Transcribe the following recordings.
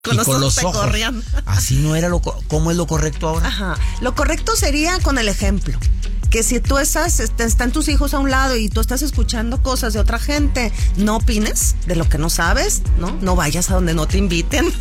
Con los ojos te corrían. Así no era ¿cómo es lo correcto ahora? Ajá. Lo correcto sería con el ejemplo. Que si tú están tus hijos a un lado y tú estás escuchando cosas de otra gente, no opines de lo que no sabes, ¿no? No vayas a donde no te inviten.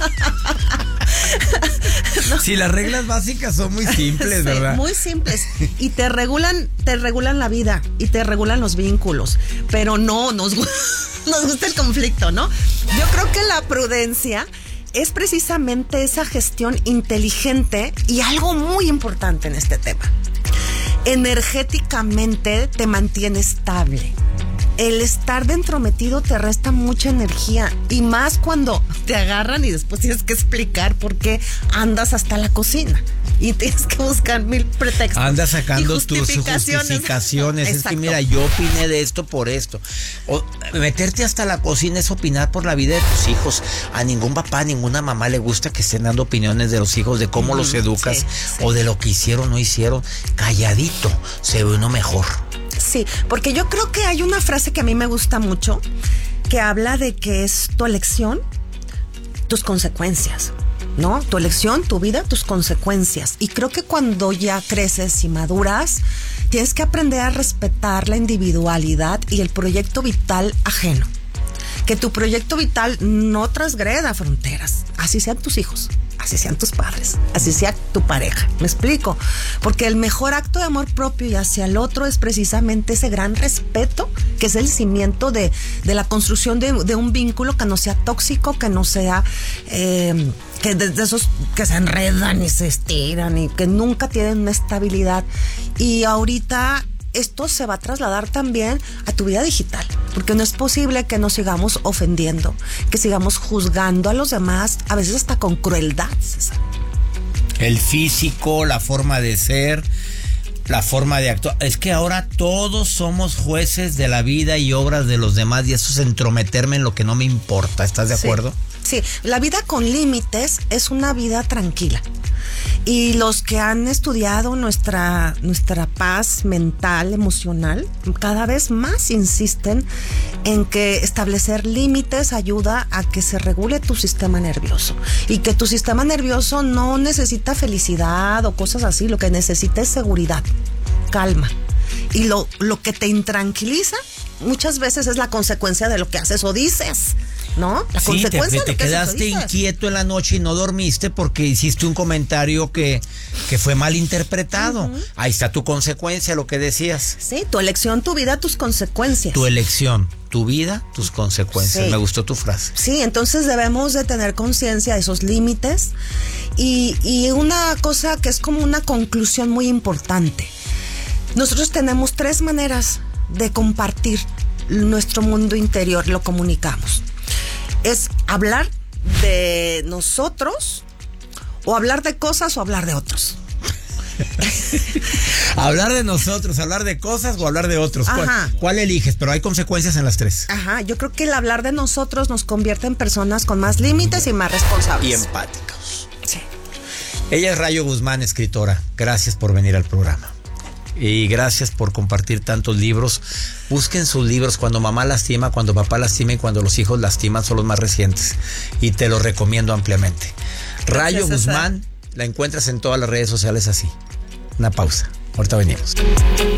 No. Sí, las reglas básicas son muy simples, sí, ¿verdad? Muy simples. Y te regulan la vida y te regulan los vínculos. Pero no, nos gusta el conflicto, ¿no? Yo creo que la prudencia es precisamente esa gestión inteligente y algo muy importante en este tema. Energéticamente te mantiene estable. El estar de entrometido te resta mucha energía y más cuando te agarran y después tienes que explicar por qué andas hasta la cocina y tienes que buscar 1000 pretextos. Andas sacando tus justificaciones. Es que mira, yo opiné de esto por esto. O meterte hasta la cocina es opinar por la vida de tus hijos. A ningún papá, a ninguna mamá le gusta que estén dando opiniones de los hijos, de cómo los educas, o de lo que hicieron o no hicieron. Calladito se ve uno mejor. Sí, porque yo creo que hay una frase que a mí me gusta mucho, que habla de que es tu elección, tus consecuencias, ¿no? Tu elección, tu vida, tus consecuencias. Y creo que cuando ya creces y maduras, tienes que aprender a respetar la individualidad y el proyecto vital ajeno. Que tu proyecto vital no transgreda fronteras, así sean tus hijos, así sean tus padres, así sea tu pareja. ¿Me explico? Porque el mejor acto de amor propio y hacia el otro es precisamente ese gran respeto, que es el cimiento de la construcción de un vínculo que no sea tóxico, que no sea que de esos que se enredan y se estiran y que nunca tienen una estabilidad. Y ahorita esto se va a trasladar también a tu vida digital, porque no es posible que nos sigamos ofendiendo, que sigamos juzgando a los demás, a veces hasta con crueldad, César. El físico, la forma de ser, la forma de actuar. Es que ahora todos somos jueces de la vida y obras de los demás, y eso es entrometerme en lo que no me importa. ¿Estás de acuerdo? Sí, la vida con límites es una vida tranquila. Y los que han estudiado nuestra paz mental, emocional, cada vez más insisten en que establecer límites ayuda a que se regule tu sistema nervioso. Y que tu sistema nervioso no necesita felicidad o cosas así, lo que necesita es seguridad, calma. Y lo que te intranquiliza muchas veces es la consecuencia de lo que haces o dices, ¿no? La consecuencia te quedaste inquieto en la noche y no dormiste porque hiciste un comentario que fue mal interpretado. Uh-huh. Ahí está tu consecuencia, lo que decías. Sí, tu elección, tu vida, tus consecuencias. Tu elección, tu vida, tus consecuencias. Sí. Me gustó tu frase. Sí, entonces debemos de tener conciencia de esos límites y una cosa que es como una conclusión muy importante. Nosotros tenemos 3 maneras de compartir nuestro mundo interior, lo comunicamos. Es hablar de nosotros, o hablar de cosas, o hablar de otros. Hablar de nosotros, hablar de cosas o hablar de otros. ¿Cuál eliges? Pero hay consecuencias en las 3. Ajá, yo creo que el hablar de nosotros nos convierte en personas con más límites y más responsables. Y empáticos. Sí. Ella es Rayo Guzmán, escritora. Gracias por venir al programa. Y gracias por compartir tantos libros. Busquen sus libros. Cuando mamá lastima, cuando papá lastima y cuando los hijos lastiman son los más recientes. Y te los recomiendo ampliamente. Rayo Guzmán, la encuentras en todas las redes sociales así. Una pausa. Ahorita venimos.